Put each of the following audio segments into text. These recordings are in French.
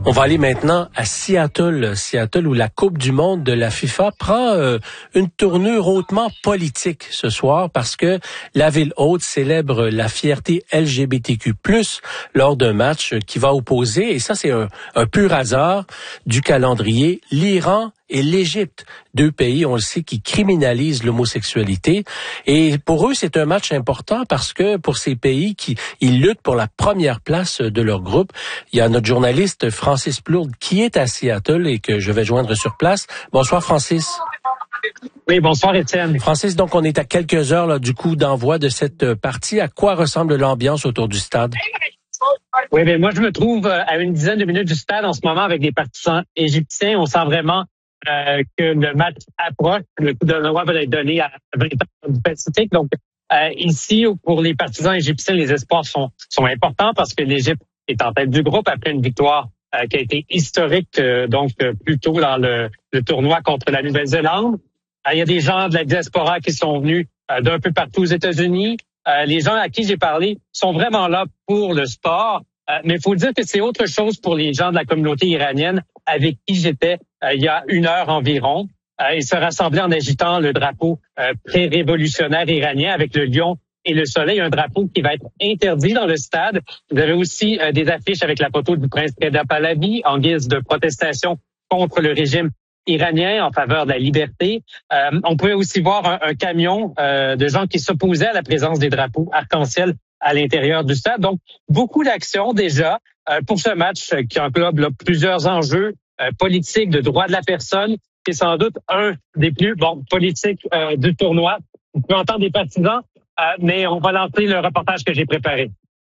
On va aller maintenant à Seattle, où la Coupe du monde de la FIFA prend une tournure hautement politique ce soir parce que la ville hôte célèbre la fierté LGBTQ+, lors d'un match qui va opposer, et ça c'est un pur hasard du calendrier, l'Iran et l'Égypte, deux pays, on le sait, qui criminalisent l'homosexualité. Et pour eux, c'est un match important parce que pour ces pays ils luttent pour la première place de leur groupe. Il y a notre journaliste Francis Plourde qui est à Seattle et que je vais joindre sur place. Bonsoir Francis. Oui, bonsoir Étienne. Francis, donc on est à quelques heures là, du coup d'envoi de cette partie. À quoi ressemble l'ambiance autour du stade? Oui, bien moi je me trouve à une dizaine de minutes du stade en ce moment avec des partisans égyptiens. On sent vraiment que le match approche. Le coup d'envoi va être donné à 20 heures du Pacifique. Donc ici, pour les partisans égyptiens, les espoirs sont importants parce que l'Égypte est en tête du groupe après une victoire qui a été historique plus tôt dans le tournoi contre la Nouvelle-Zélande. Il y a des gens de la diaspora qui sont venus d'un peu partout aux États-Unis. Les gens à qui j'ai parlé sont vraiment là pour le sport. Mais il faut dire que c'est autre chose pour les gens de la communauté iranienne avec qui j'étais il y a une heure environ. Ils se rassemblaient en agitant le drapeau pré-révolutionnaire iranien avec le lion et le soleil, un drapeau qui va être interdit dans le stade. Vous avez aussi des affiches avec la photo du prince Reda Pahlavi en guise de protestation contre le régime iranien en faveur de la liberté. On pouvait aussi voir un camion de gens qui s'opposaient à la présence des drapeaux arc-en-ciel à l'intérieur du stade. Donc, beaucoup d'actions déjà pour ce match qui englobe plusieurs enjeux politiques de droits de la personne, qui est sans doute un des plus politiques du tournoi. On peut entendre des partisans, mais on va lancer le reportage que j'ai préparé.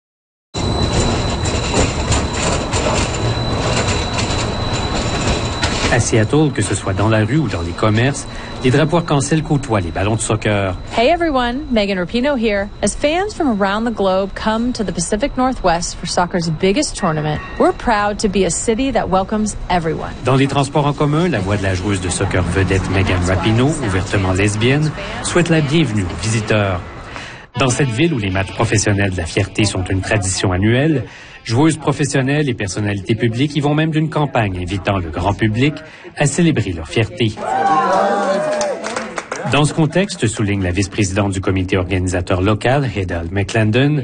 À Seattle, que ce soit dans la rue ou dans les commerces, les drapeaux arc-en-ciel côtoient les ballons de soccer. Hey everyone, Megan Rapinoe here. As fans from around the globe come to the Pacific Northwest for soccer's biggest tournament, we're proud to be a city that welcomes everyone. Dans les transports en commun, la voix de la joueuse de soccer vedette Megan Rapinoe, ouvertement lesbienne, souhaite la bienvenue aux visiteurs. Dans cette ville où les matchs professionnels de la fierté sont une tradition annuelle, joueuses professionnelles et personnalités publiques y vont même d'une campagne invitant le grand public à célébrer leur fierté. Dans ce contexte, souligne la vice-présidente du comité organisateur local, Hedal McClendon,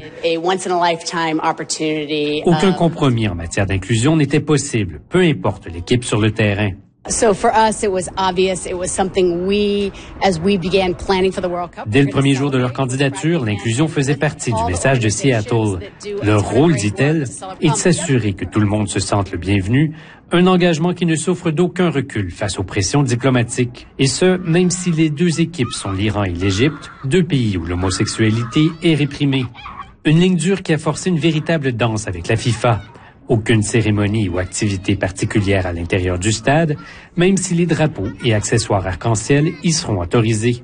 aucun compromis en matière d'inclusion n'était possible, peu importe l'équipe sur le terrain. So for us, it was obvious. It was something as we began planning for the World Cup. Dès le premier jour de leur candidature, l'inclusion faisait partie du message de Seattle. Leur rôle, dit-elle, est de s'assurer que tout le monde se sente le bienvenu, un engagement qui ne souffre d'aucun recul face aux pressions diplomatiques. Et ce, même si les deux équipes sont l'Iran et l'Égypte, deux pays où l'homosexualité est réprimée. Une ligne dure qui a forcé une véritable danse avec la FIFA. Aucune cérémonie ou activité particulière à l'intérieur du stade, même si les drapeaux et accessoires arc-en-ciel y seront autorisés.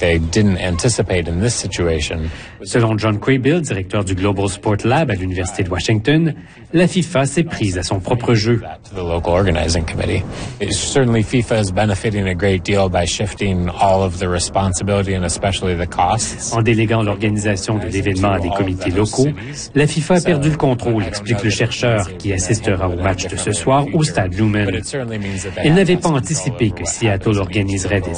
Selon John Craybill, directeur du Global Sport Lab à l'Université de Washington, la FIFA s'est prise à son propre jeu. En déléguant l'organisation de l'événement à des comités locaux, la FIFA a perdu le contrôle, explique le chercheur qui assistera au match de ce soir au stade Lumen. Elle n'avait pas anticipé que Seattle organiserait des